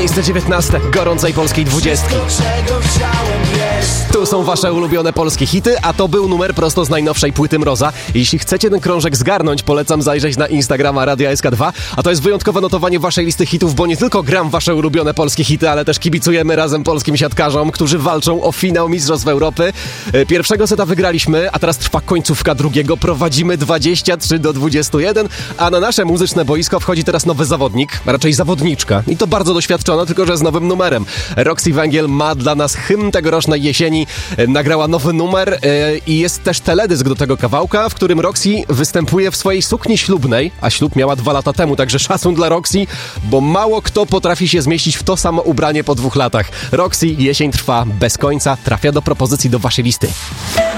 Miejsce 19 gorącej polskiej 20. Tu są wasze ulubione polskie hity, a to był numer prosto z najnowszej płyty Mroza. Jeśli chcecie ten krążek zgarnąć, polecam zajrzeć na Instagrama Radia SK2, a to jest wyjątkowe notowanie waszej listy hitów, bo nie tylko gram wasze ulubione polskie hity, ale też kibicujemy razem polskim siatkarzom, którzy walczą o finał Mistrzostw Europy. Pierwszego seta wygraliśmy, a teraz trwa końcówka drugiego. Prowadzimy 23-21, a na nasze muzyczne boisko wchodzi teraz nowy zawodnik, a raczej zawodniczka. I to bardzo doświadczona, tylko że z nowym numerem. Roxy Węgiel ma dla nas hymn tegorocznej jesieni. Nagrała nowy numer i jest też teledysk do tego kawałka, w którym Roxy występuje w swojej sukni ślubnej, a ślub miała 2 lata temu, także szacun dla Roxy, bo mało kto potrafi się zmieścić w to samo ubranie po 2 latach. Roxy, jesień trwa bez końca, trafia do propozycji do waszej listy.